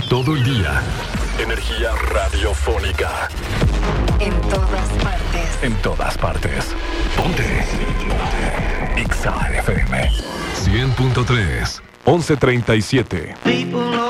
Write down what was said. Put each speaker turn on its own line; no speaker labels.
todo el día. Energía radiofónica.
En todas partes.
En todas partes. Ponte. Exa FM 100.3 11:37.